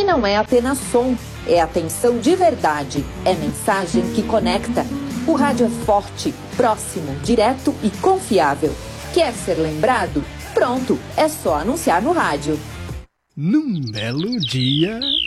não é apenas som, é atenção de verdade, é mensagem que conecta. O rádio é forte, próximo, direto e confiável. Quer ser lembrado? Pronto, é só anunciar no rádio. Num belo dia...